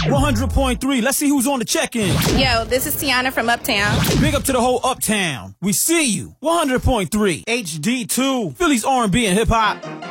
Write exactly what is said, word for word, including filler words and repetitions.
one hundred point three. Let's see who's on the check-in. Yo, this is Tiana from Uptown. Big up to the whole Uptown. We see you. one hundred point three. H D two. Philly's R and B and hip-hop.